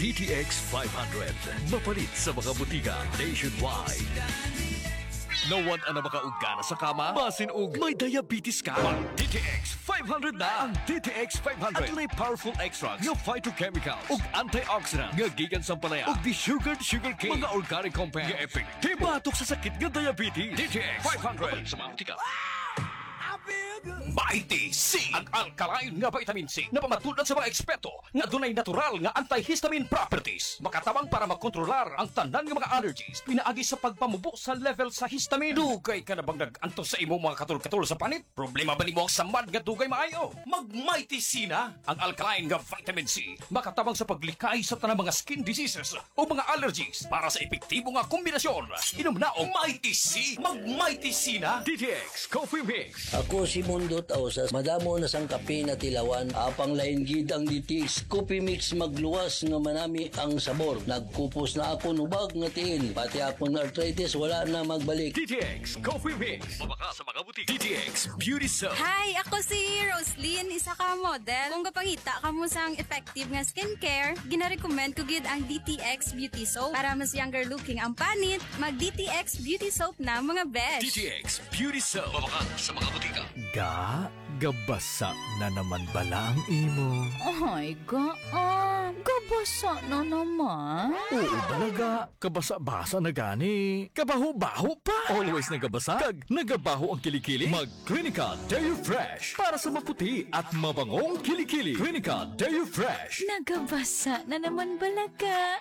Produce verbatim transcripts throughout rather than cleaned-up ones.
D T X five hundred. Mapalit sa mga butika nationwide. Nawad ang makaugana sa kama? Basin og may diabetes ka? Mag D T X five hundred na! Ang D T X five hundred at may powerful extracts ng phytochemicals ug antioxidants nga gikan sa palaya ug desugared sugarcane, mga organic compounds nga epektibo batok sa sakit nga diabetes. D T X five hundred sa mga butika. Mighty C, ang alkaline nga vitamin C na pamatulad sa mga eksperto nga dunay natural nga antihistamine properties, makatabang para makontrolar ang tanan nga mga allergies pinaagi sa pagpamubo sa level sa histamine. Dugay ka na bang nag-antos sa imo mga katul-katul sa panit? Problema ba nimo ang samad nga dugay maayo? Mag Mighty C na, ang alkaline nga vitamin C, makatabang sa paglikay sa tanang mga skin diseases o mga allergies para sa epektibo nga kombinasyon. Inom na og Mighty C. Mag Mighty C na. D T X Coffee Mix. Ako si Mundo Tausas, madamo na sang kape na tilawan, apang lain gid ang D T X Coffee Mix magluwas nga manami ang sabor. Nagkupos na ako nubag nga tiil, pati akong arthritis wala na magbalik. D T X Coffee Mix. Mabaka sa mga butik. D T X Beauty Soap. Hi, ako si Roslyn, isa ka model. Kung kapangita ka mo sang effective nga skincare, gina-recommend ko gid ang D T X Beauty Soap para mas younger looking ang panit. Mag D T X Beauty Soap na mga besh. D T X Beauty Soap. Mabaka sa mga butika. Ga, gabasa na naman bala ang imo. Ay, ga, ah, gabasa na naman. Oo talaga, kabasa-basa na gani. Kabaho-baho pa. Always nagabasa, kag nagabaho ang kilikili. Mag Clinica Deo Fresh para sa maputi at mabangong kilikili. Clinica Deo Fresh. Nagabasa na naman balaga.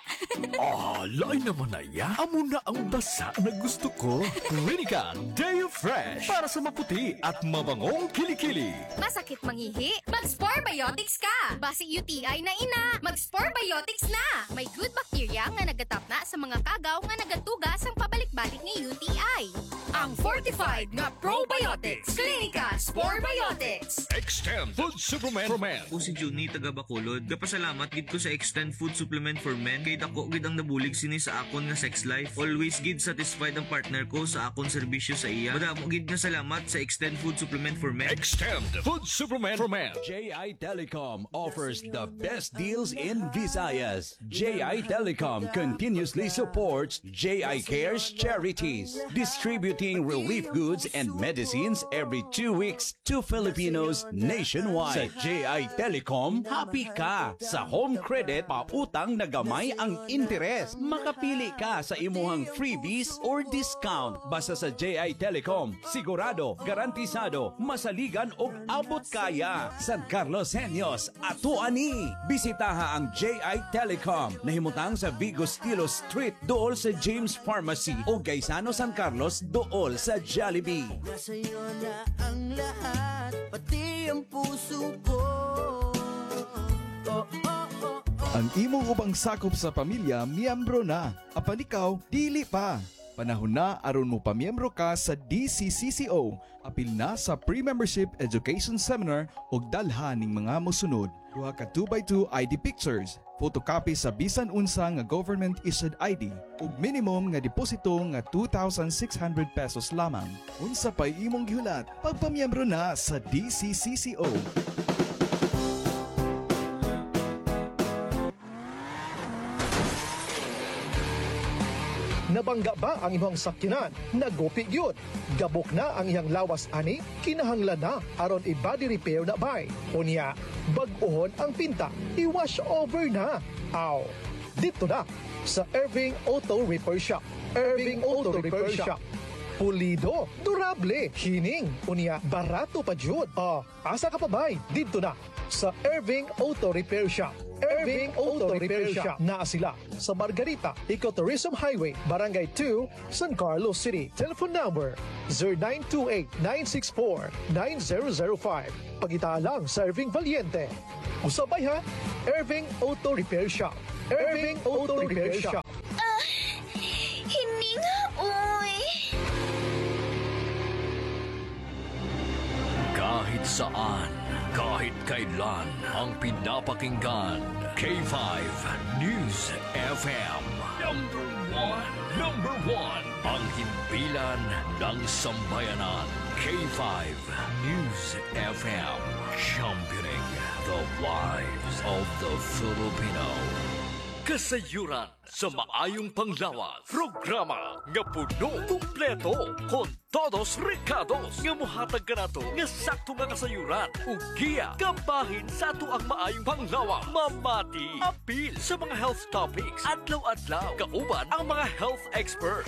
Ah, lain naman na ya. Amo na ang basa na gusto ko. Clinica Deo Fresh para sa maputi at mabangong kilikili. Masakit mangihi? Mag-Spore Biotics ka! Basi U T I na ina, mag-Spore Biotics na! May good bacteria nga nagatap na sa mga kagaw nga nagatugas ang pabalik-balik ni U T I. Ang fortified nga probiotics. Clinica Spore Biotics. Extend Food Supplement for Men. Ako si Juni taga Bacolod. Kapasalamat gid ko sa Extend Food Supplement for Men kay dako gid ang nabulig sini sa akon nga sex life. Always gid satisfied ang partner ko sa akon serbisyo sa iya. Madamo gid nga salamat sa Extend Food Supplement for Men. Extend Food Supplement for Men. J I Telecom offers the best deals in Visayas. J I Telecom continuously supports J I Cares charities, distributing relief goods and medicines every two weeks to Filipinos nationwide. Sa J I Telecom, happy ka! Sa home credit, pautang na gamay ang interes. Makapili ka sa imuhang freebies or discount. Basta sa J I Telecom, sigurado, garantisado, masaligan o abot kaya. San Carlos Senyos, ato ani. Bisitaha ang J I Telecom. Nahimutang sa Vigo Stilo Street, dool sa James Pharmacy o Gaisano San Carlos, dool sa Jollibee. Sa'yo na ang lahat, pati ang puso ko. Oh, oh, oh, oh. Ang imong ubang sakop sa pamilya, miyembro na. Apan ikaw, dili pa. Panahon na aron mo pamiyembro ka sa D C C C O. Apil na sa pre-membership education seminar ug dalhan ning mga mosunod. Duha ka two by two I D pictures, photocopy sa bisan unsa nga government issued I D ug minimum nga deposito nga two thousand six hundred pesos lamang. Unsa pay imong gihulat? Pagpamiyembro na sa D C C C O. Nabangga ba ang imong sakyanan? Nagupi gyud. Gabok na ang iyang lawas ani, kinahanglan na aron i-body repair na bay. Unya, bag-ohon ang pinta, i-wash over na. Aw, dito na sa Irving Auto Repair Shop. Irving Auto Repair Shop. Pulido, durable, hining, unya, barato pa jud. Ah, asa ka pa bay? Dito na sa Irving Auto Repair Shop. Irving Auto Repair Shop na sila sa Margarita, Ecotourism Highway, Barangay two, San Carlos City. Telephone number zero nine two eight nine six four nine zero zero five. Pagita lang sa Irving Valiente. Usabay ha, Irving Auto Repair Shop. Irving Auto Repair Shop. Ah, hininga, uy. Kahit saan, kahit kailan, ang pinapakinggan. K five News F M. Number one. Number one. Ang himpilan ng sambayanan. K five News F M. Championing the lives of the Filipino. Kasayuran sa maayong panglawas. Programa nga puno kumpleto kon todos recados nga mohatag kanato nga sakto nga kasayuran ug giya kabahin sa ato ang maayong panglawas. Mamati apil sa mga health topics adlaw-adlaw kauban ang mga health expert.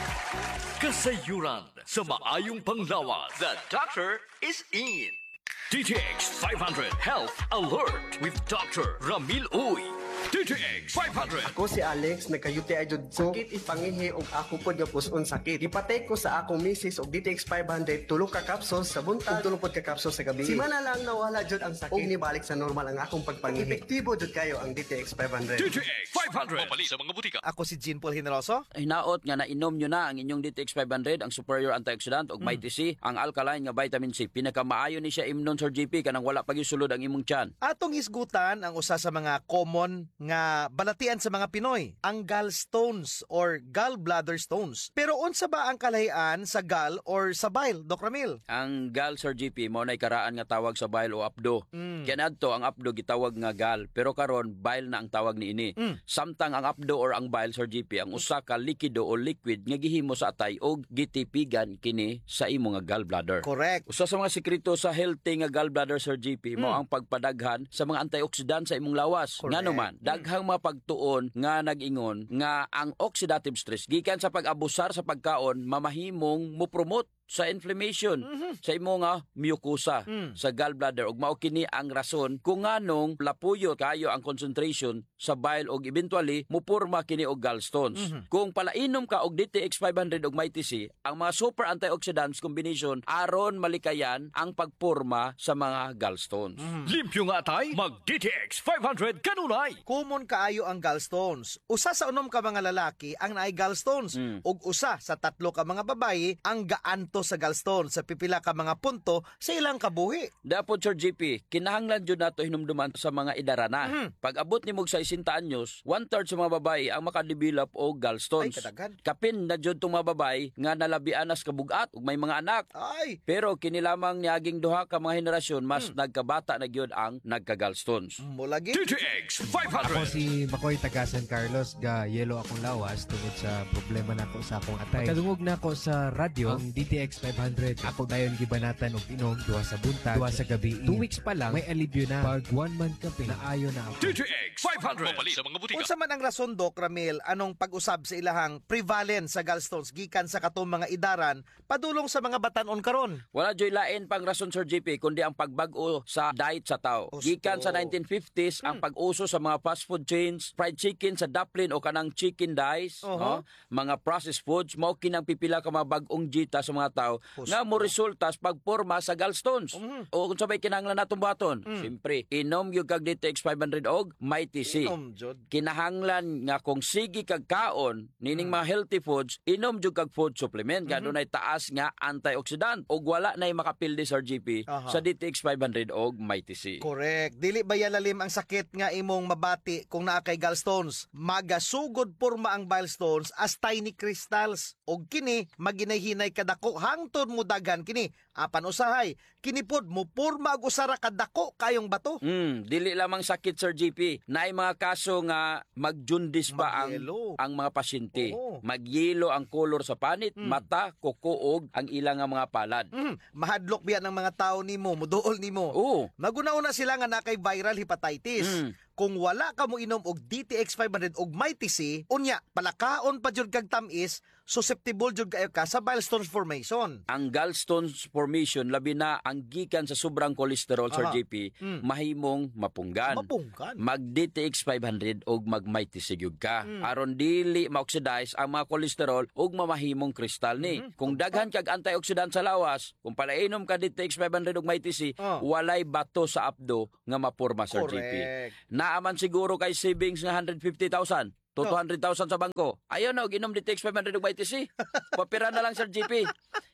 Kasayuran sa maayong panglawas. The doctor is in. D T X five hundred Health Alert with Doctor Ramil Uy. D T X five hundred. Ako si Alex, nagka-U T I jud ko. Sakit ipangihi og ako pod nga puson sakit. Ipatay ko sa akong misis og D T X five hundred tulo ka capsules sa buntag ug tulo pod ka capsules sa gabi. Simana lang nawala jud ang sakit ug nibalik sa normal ang akong pagpangihi. Epektibo jud kayo ang D T X five hundred. D T X five hundred. Mapali sa mga butika. Ako si Jean Paul Hineroso. Hinaot nga nainom nyo na ang inyong D T X five hundred, ang superior antioxidant ug Mighty C, ang alkaline nga vitamin C. Pinakamaayo ni siya imnon Sir G P kanang wala pagisulod ang imong tiyan. Atong hisgutan ang usa sa mga common nga balatian sa mga Pinoy, ang gallstones or gallbladder stones. Pero unsa ba ang kalahian sa gall or sa bile, Doc Ramil? Ang gall, Sir G P, mao nay karaan nga tawag sa bile o apdo. Mm. Kanadto ang apdo gitawag nga gall, pero karon bile na ang tawag niini. Mm. Samtang ang apdo or ang bile, Sir G P, ang usa ka likido o liquid nga gihimo sa atay o gitipigan kini sa imo nga gallbladder. Correct. Usa sa mga sekreto sa healthy nga gallbladder, Sir G P, mao Mm. ang pagpadaghan sa mga antioxidant sa imong lawas. Ngano man, daghang mga pagtuon nga nag-ingon nga ang oxidative stress gikan sa pag-abusar sa pagkaon mamahimong mo promote sa inflammation mm-hmm. sa imo nga mucosa mm. sa gallbladder ug mao kini ang rason kung nganong lapuyo kayo ang concentration sa bile ug eventually mupurma kini og gallstones. Mm-hmm. Kung palainom ka og D T X five hundred ug Mighty C, ang mga super antioxidants combination aron malikayan ang pagpurma sa mga gallstones. Mm. Limpyo nga atay, mag D T X five hundred kanunay. Common kaayo ang gallstones. Usa sa unom ka mga lalaki ang naay gallstones mm. ug usa sa tatlo ka mga babayi ang gaanto sa gallstones sa pipila ka mga punto sa ilang kabuhi. Dapat Sir G P, kinahanglan jud nato hinumduman sa mga idarana. Mm-hmm. Pag abot nimo sa sixty anyos, one third sa mga babayi ang makadevelop og gallstones. Ay, kadaghan. Kapin na jud tong mga babayi nga nalabian nas kabugat ug may mga anak. Ay. Pero kini lamang niaging duha ka mga henerasyon mas mm. nagkabata na gyud ang nagka-gallstones. Mo lagi. D T X five hundred. Ako si Makoy taga San Carlos, ga yelo akong lawas tungod sa problema nako sa akong atay. Kadungog na ako sa radyo ang D T X five hundred. Ako dayon gibanatan og inom duha sa buntag, duha sa gabi. Two weeks pa lang may alibyo na. Pag one month kape na ayo na ako. D T X five hundred. Mapali sa mga butika. Unsa man ang rason, Doc Ramil, anong pag-usab sa ilahang prevalence sa gallstones gikan sa katong mga idaran padulong sa mga batan-on karon? Wala joy lain pang rason, Sir G P, kundi ang pagbag-o sa diet sa tao. Osto. Gikan sa nineteen fifties hmm. ang pag-uso sa mga fast food chains, fried chicken sa Dublin o kanang chicken dice, uh-huh. no? Mga processed foods, mao kinang pipila ka mga bag-ong jita sa mga tao Osto. Nga mo resulta sa pagporma sa gallstones. Uh-huh. O kung sabay kinahanglan natong buhaton, hmm. siyempre, inom yung kag D T X five hundred og Mighty C. Inom jud. Kinahanglan nga kung sige kag kaon nining hmm. mga healthy foods, inom jud kag food supplement mm-hmm. kay taas nga antioxidant og wala nay makapildi Sir G P uh-huh. sa D T X five hundred og Mighty C. Correct. Dili ba yalalim ang sakit nga imong mabati kung naa kay gallstones? Magasugod porma ang bile stones as tiny crystals og kini maginayhinay kadako hangtod mo dagan kini apan usahay kini pod mo porma og usara kadako kayong bato. Mm, dili lamang sakit Sir G P, naay mga kaso nga magjundis pa ang ang mga pasyente. Oo. Magyelo ang kolor sa panit, mm. mata, kuko og ang ilang nga mga palad. Mm. Mahadlok biya ng mga tao nimo, muduol nimo. Oo. Magunaw-una sila nga nakay viral hepatitis. Mm. Kung wala ka mo inom og D T X five hundred og Mighty C, unya palakaon pa jud kag tamis, susceptible jud kayo ka sa bile stones formation. Ang gallstones formation labi na ang gikan sa sobrang kolesterol Sir G P, mm. mahimong mapunggan. Mapunggan. Mag D T X five hundred og mag Mighty C gyud ka. Mm. Aron dili ma-oxidize ang mga kolesterol og mamahimong kristal ni. Mm-hmm. Kung daghan kag antioxidant sa lawas, kung palainom ka D T X five hundred og Mighty C, oh. walay bato sa apdo nga maporma Sir G P. Naaman siguro kay savings nga one hundred fifty thousand to two hundred thousand sa bangko. Ayaw na og inom D T X five hundred og Mighty C. Papira na lang Sir G P.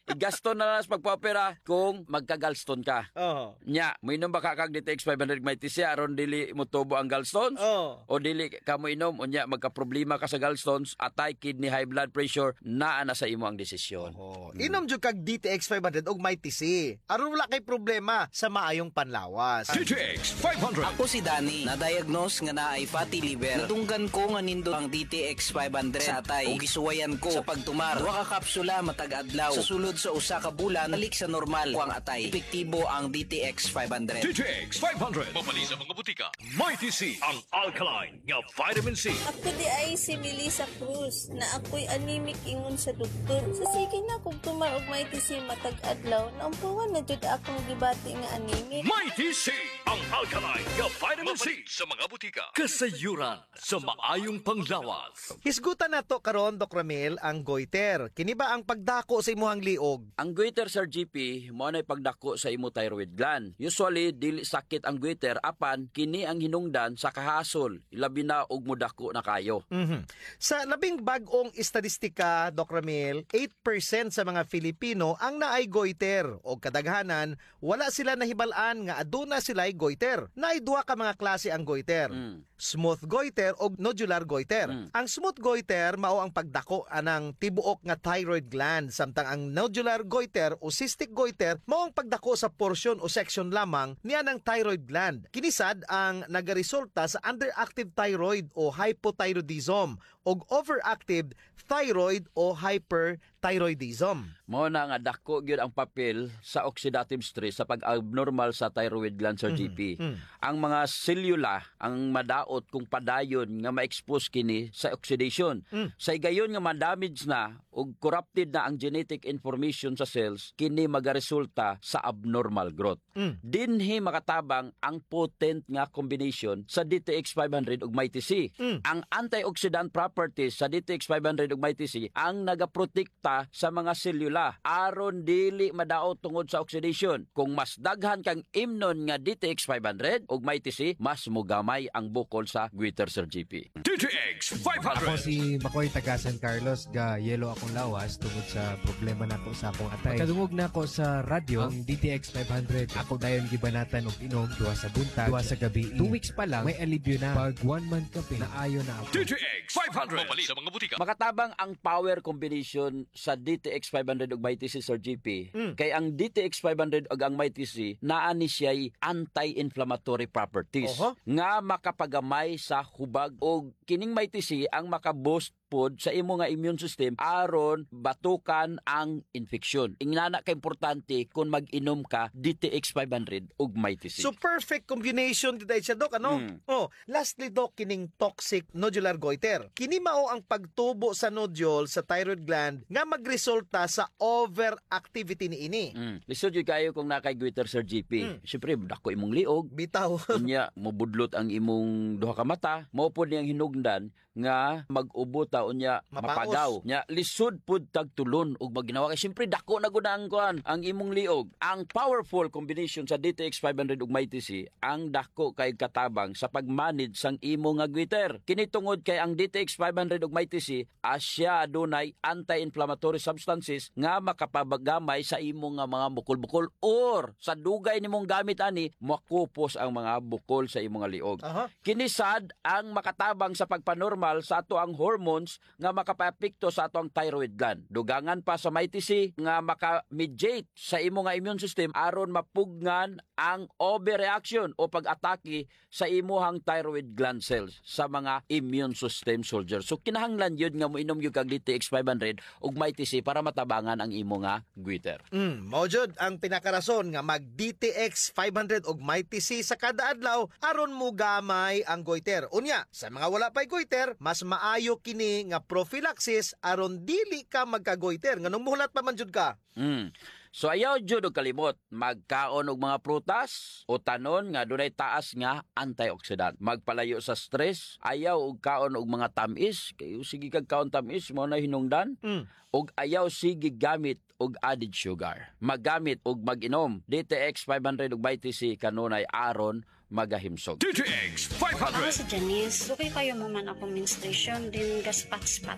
Igasto na lang sa pagpa-opera kung magka-gallstone ka. Oo. Nya, mo inom ba kakag D T X five hundred may tisi aron dili mo tubo ang gallstones? Oo. O dili ka mo inom unya magka-problema ka sa gallstones, atay kidney, high blood pressure, naa na sa imo ang desisyon. Oo. Inom jud kag D T X five hundred og may tisi. Aron wala kay problema sa maayong panlawas. D T X five hundred. Ako si Danny, na-diagnose nga naay fatty liver. Natunggan ko nga nindo ang D T X five hundred sa atay ug gisuwayan ko sa pagtumar. Duha ka kapsula matag adlaw. Sa sulod sa usa ka bulan, balik sa normal ko ang atay. Epektibo ang D T X five hundred. D T X five hundred. Mabali sa mga butika. Mighty C, ang alkaline nga vitamin C. Ako di ay si Melissa Cruz na ako'y anemic ingon sa doktor. Sa sige na kung tumar og may tisi matag adlaw, naampuhan na jud akong gibati nga anemic. Mighty C, ang alkaline nga vitamin C sa mga butika. Kasayuran sa maayong panglawas. Hisgutan nato karon Doc Ramil ang goiter. Kini ba ang pagdako sa imuhang liog? Ang goiter, Sir G P, mo na pagdako sa imo thyroid gland. Usually dili sakit ang goiter apan kini ang hinungdan sa kahasol, ilabi na og modako na kayo. Mm-hmm. Sa labing bag-ong estadistika, Doc Ramil, eight percent sa mga Filipino ang naay goiter o kadaghanan wala sila nahibal-an nga aduna sila'y goiter. Naay duha ka mga klase ang goiter. Mm. Smooth goiter o nodular goiter. Mm. Ang smooth goiter mao ang pagdako anang tibuok nga thyroid gland, samtang ang nodular goiter o cystic goiter mao ang pagdako sa portion o section lamang niya ng thyroid gland. Kinisad ang nagaresulta sa underactive thyroid o hypothyroidism o overactive thyroid o hyperthyroidism. Mao na nga dako gyud ang papel sa oxidative stress sa pag-abnormal sa thyroid gland, Sir G P. Mm-hmm. Ang mga selula ang madaot kung padayon nga ma-expose kini sa oxidation. Mm. Sa gayon nga ma-damage na ug corrupted na ang genetic information sa cells, kini magaresulta sa abnormal growth. Mm. Dinhi makatabang ang potent nga combination sa D T X five hundred ug may T C. Mm. Ang antioxidant properties sa D T X five hundred ug may T C ang nagaprotekta sa mga selula aron dili madaot tungod sa oxidation. Kung mas daghan kang imnon nga D T X five hundred ug may T C, mas mugamay ang bukol sa goiter, Sir G P. D T X five hundred. Ako si Makoy taga San Carlos, ga yelo akong lawas tungod sa problema nako sa akong atay. Kadungog nako sa radyo ang D T X five hundred. Ako dayon gibanatan og inom duha sa buntag, duha sa gabi. Two weeks pa lang may alibyo na. Pag one month kape na ayo na ako. D T X five hundred. Mabali sa mga butika. Makatabang ang power combination sa D T X five hundred ug may T C, Sir G P. Mm. Kay ang D T X five hundred ug ang may T C naa ni siya'y anti-inflammatory properties. Oho. Nga makapagamay sa hubag ug kining may T C ang makaboost pod sa imo nga immune system aron batukan ang infeksyon. Ingana ka importante kung mag-inom ka D T X five hundred ug may T C. So perfect combination dito siya, Doc, ano? Mm. Oh, lastly, Doc, kining toxic nodular goiter. Kini mao ang pagtubo sa nodule sa thyroid gland nga magresulta sa overactivity ni ini. Mm. Lisod yun kayo kung nakay goiter, Sir G P. Mm. Siyempre, dako imong liog. Bitaw. Unya, mubudlot ang imong duha ka mata. Mao pod niyang hinugdan nga mag-ubo ta unya Mapaos. mapagaw. Nya lisod pud tagtulon ug maginawa kay siyempre dako na gud ang kuan ang imong liog. Ang powerful combination sa D T X five hundred ug may T C ang dako kay katabang sa pagmanage sang imo nga goiter. Kini tungod kay ang D T X five hundred ug may T C asya adunay anti-inflammatory substances nga makapabagamay sa imo nga mga bukol-bukol or sa dugay nimong gamit ani makupos ang mga bukol sa imo nga liog. Aha. Kini sad ang makatabang sa pagpanormal sa ato ang hormones nga makapapekto sa ato ang thyroid gland. Dugangan pa sa may T C nga maka-mediate sa imo nga immune system aron mapugnan ang overreaction o pag-atake sa imuhang thyroid gland cells sa mga immune system soldiers. So kinahanglan yun nga mo inom yung kag D T X five hundred ug may T C para matabangan ang imo nga goiter. Mm, mao jud ang pinakarason nga mag D T X five hundred ug may T C sa kada adlaw aron mo gamay ang goiter. Unya, sa mga wala pay goiter, mas maayo kini nga prophylaxis aron dili ka magka-goiter. Nganong muhulat pa man jud ka? Mm. So ayaw jud og kalimot, magkaon og mga prutas o tanon nga dunay taas nga antioxidant. Magpalayo sa stress, ayaw og kaon og mga tamis, kay sige kag kaon tamis mo na hinungdan. Mm. Og ayaw sige gamit og added sugar. Maggamit og mag-inom D T X five hundred ug may T C kanunay aron magahimsog. D T X five hundred. Ako si Janice. Lukay kayo maman ako menstruation din gaspat-spat